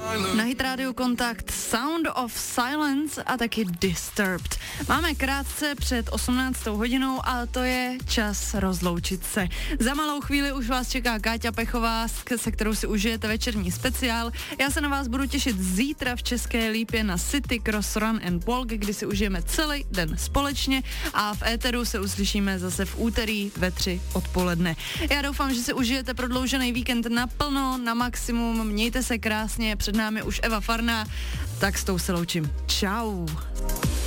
Na Hit Radio Kontakt Sound of Silence a taky Disturbed. Máme krátce před 18. hodinou a to je čas rozloučit se. Za malou chvíli už vás čeká Káťa Pechová, se kterou si užijete večerní speciál. Já se na vás budu těšit zítra v České Lípě na City Cross Run and Walk, kdy si užijeme celý den společně a v éteru se uslyšíme zase v úterý ve 3 odpoledne. Já doufám, že si užijete prodloužený víkend naplno, na maximum, mějte se krásně, před námi už Eva Farná, tak s tou se loučím. Čau.